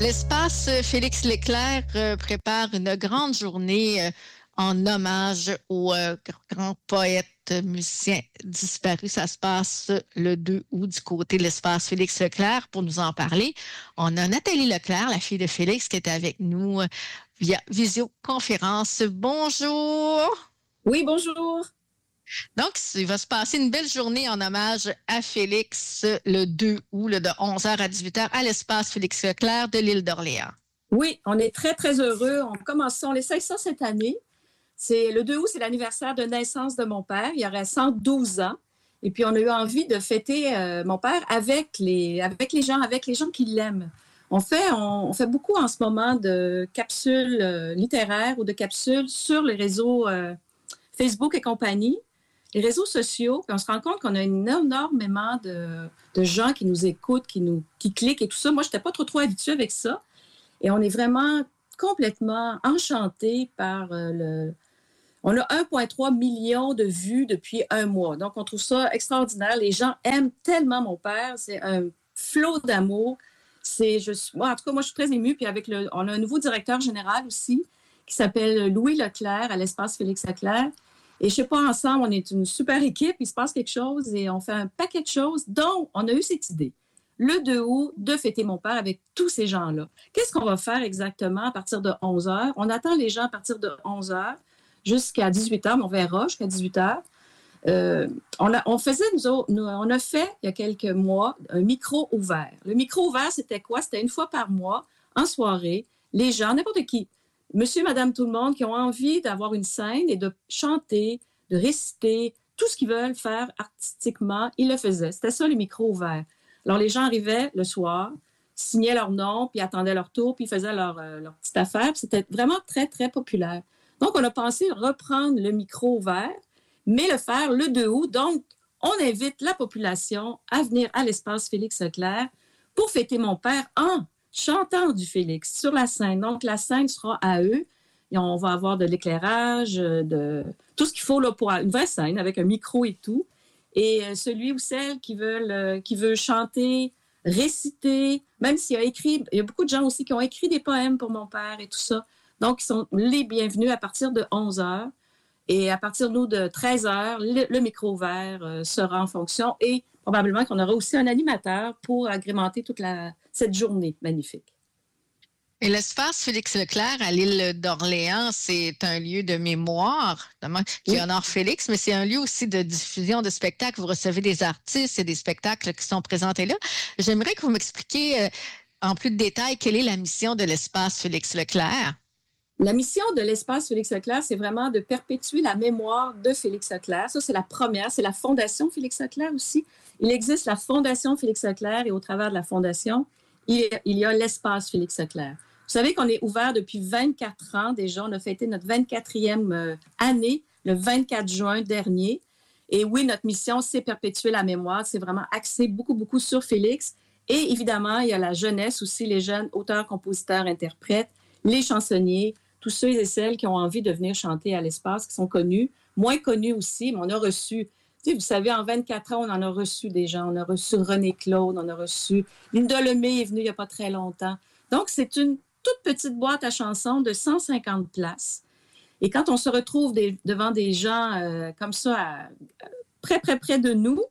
L'espace Félix Leclerc prépare une grande journée en hommage au grand poète musicien disparu. Ça se passe le 2 août du côté de l'espace Félix Leclerc. Pour nous en parler, on a Nathalie Leclerc, la fille de Félix, qui est avec nous via visioconférence. Bonjour! Oui, bonjour! Donc, il va se passer une belle journée en hommage à Félix le 2 août, de 11h à 18h, à l'espace Félix Leclerc de l'île d'Orléans. Oui, on est très, très heureux. On essaye ça cette année. Le 2 août, c'est l'anniversaire de naissance de mon père. Il aurait 112 ans. Et puis, on a eu envie de fêter mon père avec les gens qui l'aiment. On fait beaucoup en ce moment de capsules littéraires ou de capsules sur les réseaux Facebook et compagnie. Les réseaux sociaux, puis on se rend compte qu'on a énormément de gens qui nous écoutent, qui cliquent et tout ça. Moi, je n'étais pas trop habituée avec ça. Et on est vraiment complètement enchantés par On a 1,3 million de vues depuis un mois. Donc, on trouve ça extraordinaire. Les gens aiment tellement mon père. C'est un flot d'amour. En tout cas, moi, je suis très émue. Puis on a un nouveau directeur général aussi qui s'appelle Louis Leclerc à l'espace Félix Leclerc. Et je sais pas, ensemble, on est une super équipe, il se passe quelque chose et on fait un paquet de choses. Donc, on a eu cette idée, le 2 août, de fêter mon père avec tous ces gens-là. Qu'est-ce qu'on va faire exactement à partir de 11 heures? On attend les gens à partir de 11 heures jusqu'à 18 heures, mais on verra jusqu'à 18 heures. On a fait, il y a quelques mois, un micro ouvert. Le micro ouvert, c'était quoi? C'était une fois par mois, en soirée, les gens, n'importe qui, monsieur, madame, tout le monde qui ont envie d'avoir une scène et de chanter, de réciter, tout ce qu'ils veulent faire artistiquement, ils le faisaient. C'était ça, le micro ouvert. Alors, les gens arrivaient le soir, signaient leur nom, puis attendaient leur tour, puis faisaient leur petite affaire. Puis c'était vraiment très, très populaire. Donc, on a pensé reprendre le micro ouvert, mais le faire le 2 août. Donc, on invite la population à venir à l'espace Félix Leclerc pour fêter mon père en chantant du Félix sur la scène. Donc, la scène sera à eux. Et on va avoir de l'éclairage, de tout ce qu'il faut là, pour une vraie scène avec un micro et tout. Et celui ou celle qui veut chanter, réciter, même s'il a écrit, il y a beaucoup de gens aussi qui ont écrit des poèmes pour mon père et tout ça. Donc, ils sont les bienvenus à partir de 11 heures. Et à partir de 13 heures, le micro ouvert sera en fonction et probablement qu'on aura aussi un animateur pour agrémenter cette journée magnifique. Et l'espace Félix Leclerc à l'île d'Orléans, c'est un lieu de mémoire, qui honore Félix, mais c'est un lieu aussi de diffusion de spectacles. Vous recevez des artistes et des spectacles qui sont présentés là. J'aimerais que vous m'expliquiez en plus de détails quelle est la mission de l'espace Félix Leclerc. La mission de l'espace Félix Leclerc, c'est vraiment de perpétuer la mémoire de Félix Leclerc. Ça, c'est la première. C'est la Fondation Félix Leclerc aussi. Il existe la Fondation Félix Leclerc et au travers de la Fondation, il y a l'espace Félix Leclerc. Vous savez qu'on est ouvert depuis 24 ans déjà. On a fêté notre 24e année le 24 juin dernier. Et oui, notre mission, c'est perpétuer la mémoire. C'est vraiment axé beaucoup, beaucoup sur Félix. Et évidemment, il y a la jeunesse aussi, les jeunes auteurs, compositeurs, interprètes, les chansonniers, tous ceux et celles qui ont envie de venir chanter à l'espace, qui sont connus, moins connus aussi, mais on a reçu, vous savez, en 24 ans, on en a reçu des gens. On a reçu René Claude, on a reçu Linda Lemay est venue il n'y a pas très longtemps. Donc, c'est une toute petite boîte à chansons de 150 places. Et quand on se retrouve devant des gens comme ça, près de nous,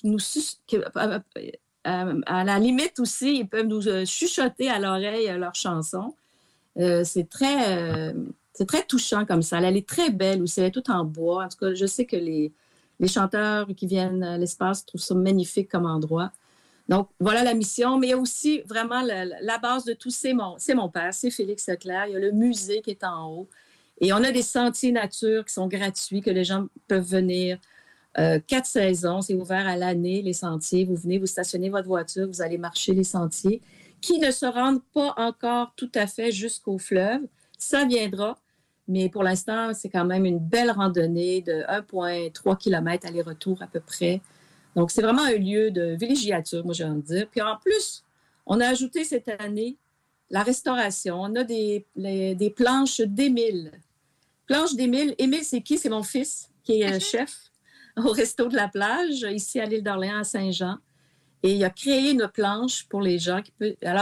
à la limite aussi, ils peuvent nous chuchoter à l'oreille leurs chansons. C'est très touchant comme ça. Elle est très belle aussi. Elle est toute en bois. En tout cas, je sais que les chanteurs qui viennent à l'espace trouvent ça magnifique comme endroit. Donc, voilà la mission. Mais il y a aussi vraiment la base de tout, c'est mon père, c'est Félix Leclerc. Il y a le musée qui est en haut. Et on a des sentiers nature qui sont gratuits, que les gens peuvent venir. 4 saisons, c'est ouvert à l'année, les sentiers. Vous venez, vous stationnez votre voiture, vous allez marcher les sentiers qui ne se rendent pas encore tout à fait jusqu'au fleuve. Ça viendra, mais pour l'instant, c'est quand même une belle randonnée de 1,3 km aller-retour à peu près. Donc, c'est vraiment un lieu de villégiature, moi, j'ai envie de dire. Puis en plus, on a ajouté cette année la restauration. On a des planches d'Émile. Planches d'Émile. Émile, c'est qui? C'est mon fils qui est chef au Resto de la Plage, ici à l'île d'Orléans, à Saint-Jean. Et il a créé une planche pour les gens qui peuvent. Alors,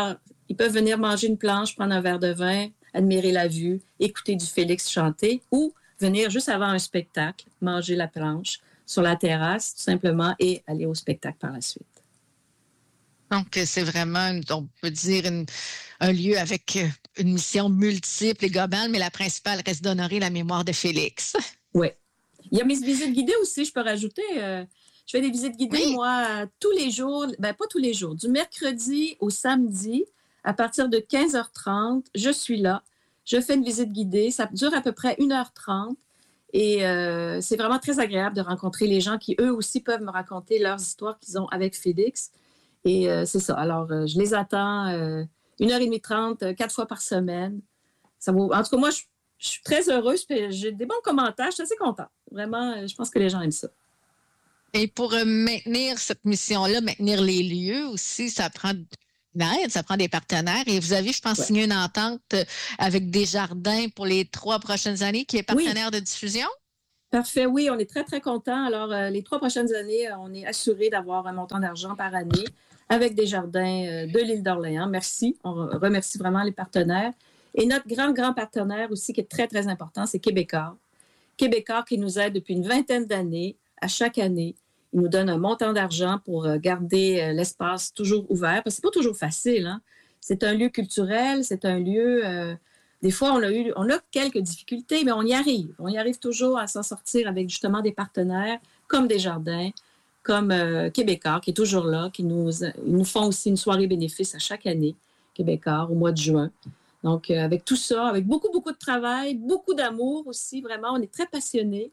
Ils peuvent venir manger une planche, prendre un verre de vin, admirer la vue, écouter du Félix chanter ou venir juste avant un spectacle, manger la planche sur la terrasse, tout simplement, et aller au spectacle par la suite. Donc, c'est vraiment, on peut dire, un lieu avec une mission multiple et globale, mais la principale reste d'honorer la mémoire de Félix. Oui. Il y a mes visites guidées aussi, je peux rajouter. Je fais des visites guidées, moi, tous les jours, pas tous les jours, du mercredi au samedi, à partir de 15h30, je suis là. Je fais une visite guidée. Ça dure à peu près 1h30. Et c'est vraiment très agréable de rencontrer les gens qui, eux aussi, peuvent me raconter leurs histoires qu'ils ont avec Félix. Et c'est ça. Alors, je les attends 1h30, 30, 4 fois par semaine. Ça vaut... En tout cas, moi, je suis très heureuse. J'ai des bons commentaires. Je suis assez contente. Vraiment, je pense que les gens aiment ça. Et pour maintenir cette mission-là, maintenir les lieux aussi, ça prend une aide, ça prend des partenaires. Et vous avez, je pense, signé une entente avec Desjardins pour les 3 prochaines années, qui est partenaire de diffusion? Parfait, oui, on est très, très contents. Alors, les 3 prochaines années, on est assuré d'avoir un montant d'argent par année avec Desjardins de l'île d'Orléans. Merci. On remercie vraiment les partenaires. Et notre grand partenaire aussi, qui est très, très important, c'est Québecor. Québecor qui nous aide depuis une vingtaine d'années, à chaque année. Il nous donne un montant d'argent pour garder l'espace toujours ouvert, parce que c'est pas toujours facile, hein? C'est un lieu culturel, c'est un lieu... des fois, on a quelques difficultés, mais on y arrive. On y arrive toujours à s'en sortir avec justement des partenaires comme Desjardins, comme Québecor, qui est toujours là, ils nous font aussi une soirée bénéfice à chaque année, Québecor, au mois de juin. Donc, avec tout ça, avec beaucoup de travail, beaucoup d'amour aussi, vraiment, on est très passionnés.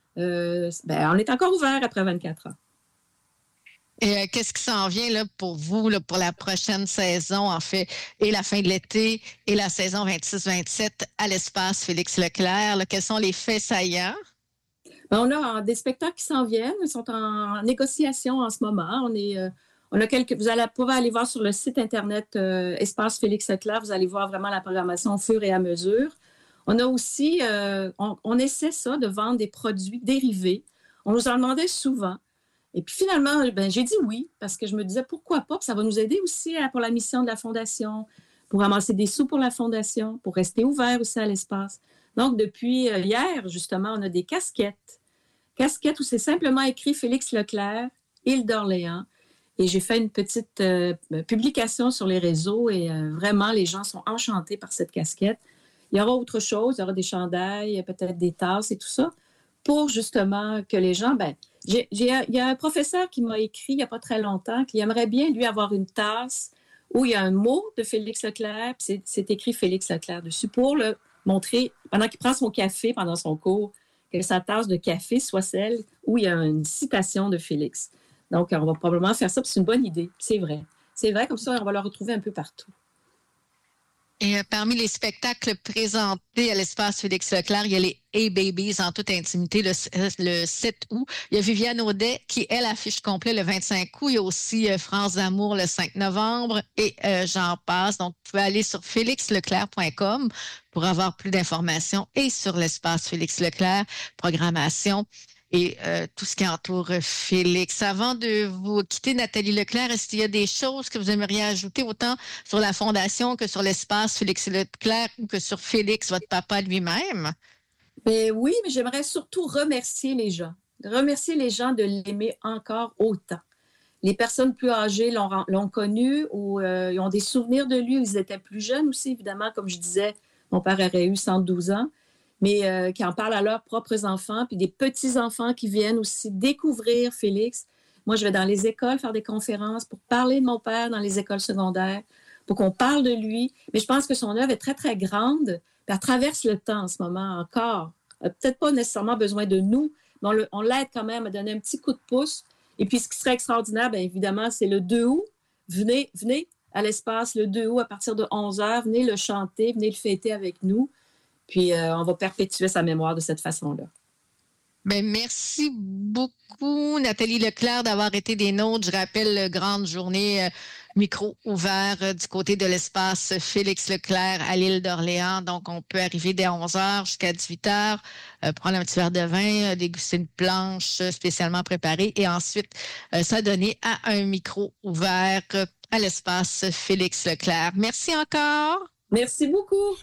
On est encore ouvert après 24 ans. Et qu'est-ce qui s'en vient là, pour vous là, pour la prochaine saison, en fait, et la fin de l'été et la saison 26-27 à l'espace Félix Leclerc? Là, quels sont les faits saillants? On a des spectacles qui s'en viennent. Ils sont en négociation en ce moment. On a quelques. Vous allez pouvoir aller voir sur le site Internet Espace Félix Leclerc. Vous allez voir vraiment la programmation au fur et à mesure. On a aussi, on essaie ça, de vendre des produits dérivés. On nous en demandait souvent. Et puis finalement, j'ai dit oui, parce que je me disais pourquoi pas, puis ça va nous aider aussi pour la mission de la Fondation, pour ramasser des sous pour la Fondation, pour rester ouvert aussi à l'espace. Donc, depuis hier, justement, on a des casquettes. Casquettes où c'est simplement écrit Félix Leclerc, Île d'Orléans. Et j'ai fait une petite publication sur les réseaux et vraiment, les gens sont enchantés par cette casquette. Il y aura autre chose, il y aura des chandails, peut-être des tasses et tout ça, pour justement que les gens... il y a un professeur qui m'a écrit il n'y a pas très longtemps qu'il aimerait bien, lui, avoir une tasse où il y a un mot de Félix Leclerc, puis c'est écrit Félix Leclerc dessus, pour le montrer, pendant qu'il prend son café, pendant son cours, que sa tasse de café soit celle où il y a une citation de Félix. Donc, on va probablement faire ça, puis c'est une bonne idée, c'est vrai. C'est vrai, comme ça, on va le retrouver un peu partout. Et parmi les spectacles présentés à l'espace Félix Leclerc, il y a les Hey Babies en toute intimité le 7 août. Il y a Viviane Audet qui, elle, affiche complet le 25 août. Il y a aussi France d'amour le 5 novembre et j'en passe. Donc, vous pouvez aller sur félixleclerc.com pour avoir plus d'informations et sur l'espace Félix Leclerc, programmation et tout ce qui entoure Félix. Avant de vous quitter, Nathalie Leclerc, est-ce qu'il y a des choses que vous aimeriez ajouter autant sur la Fondation que sur l'espace Félix Leclerc ou que sur Félix, votre papa lui-même? Oui, mais j'aimerais surtout remercier les gens. Remercier les gens de l'aimer encore autant. Les personnes plus âgées l'ont connu ou ils ont des souvenirs de lui. Ils étaient plus jeunes aussi, évidemment. Comme je disais, mon père aurait eu 112 ans. Mais qui en parlent à leurs propres enfants, puis des petits-enfants qui viennent aussi découvrir Félix. Moi, je vais dans les écoles faire des conférences pour parler de mon père dans les écoles secondaires, pour qu'on parle de lui. Mais je pense que son œuvre est très, très grande, puis elle traverse le temps en ce moment encore. Elle n'a peut-être pas nécessairement besoin de nous, mais on l'aide quand même à donner un petit coup de pouce. Et puis, ce qui serait extraordinaire, bien évidemment, c'est le 2 août. Venez à l'espace le 2 août à partir de 11h. Venez le chanter, venez le fêter avec nous. Puis, on va perpétuer sa mémoire de cette façon-là. Bien, merci beaucoup, Nathalie Leclerc, d'avoir été des nôtres. Je rappelle, grande journée micro ouvert du côté de l'espace Félix Leclerc à l'île d'Orléans. Donc, on peut arriver dès 11h jusqu'à 18h, prendre un petit verre de vin, déguster une planche spécialement préparée et ensuite s'adonner à un micro ouvert à l'espace Félix Leclerc. Merci encore. Merci beaucoup.